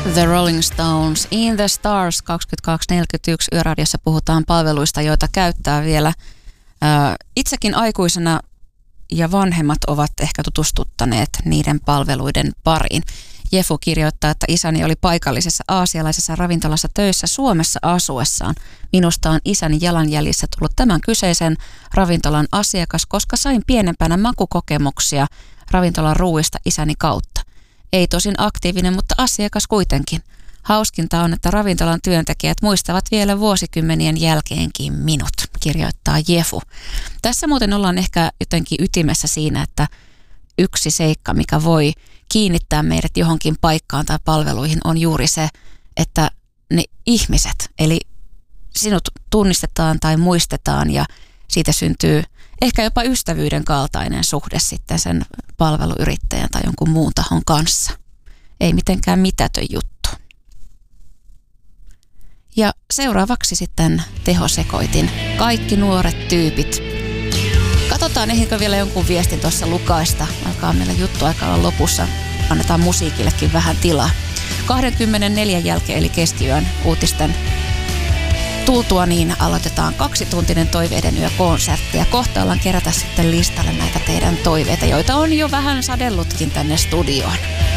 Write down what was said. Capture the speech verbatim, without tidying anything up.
The Rolling Stones, In the Stars, kaksikymmentäkaksi neljäkymmentäyksi. Yöradiossa puhutaan palveluista, joita käyttää vielä ää, itsekin aikuisena, ja vanhemmat ovat ehkä tutustuttaneet niiden palveluiden pariin. Jefu kirjoittaa, että isäni oli paikallisessa aasialaisessa ravintolassa töissä Suomessa asuessaan. Minusta on isäni jalanjäljissä tullut tämän kyseisen ravintolan asiakas, koska sain pienempänä makukokemuksia ravintolan ruuista isäni kautta. Ei tosin aktiivinen, mutta asiakas kuitenkin. Hauskinta on, että ravintolan työntekijät muistavat vielä vuosikymmenien jälkeenkin minut, kirjoittaa Jefu. Tässä muuten ollaan ehkä jotenkin ytimessä siinä, että yksi seikka, mikä voi kiinnittää meidät johonkin paikkaan tai palveluihin, on juuri se, että ne ihmiset, eli sinut tunnistetaan tai muistetaan, ja siitä syntyy ehkä jopa ystävyyden kaltainen suhde sitten sen palveluyrittäjän tai jonkun muun tahon kanssa. Ei mitenkään mitätön juttu. Ja seuraavaksi sitten tehosekoitin. Kaikki nuoret tyypit. Katsotaan, ehdikö vielä jonkun viestin tuossa lukaista. Alkaa meillä juttu aika olla lopussa. Annetaan musiikillekin vähän tilaa. kaksikymmentäneljä jälkeen, eli keskiyön uutisten tultua, niin aloitetaan kaksituntinen toiveiden yökonsertti. Ja kohta ollaan kerätä sitten listalle näitä teidän toiveita, joita on jo vähän sadellutkin tänne studioon.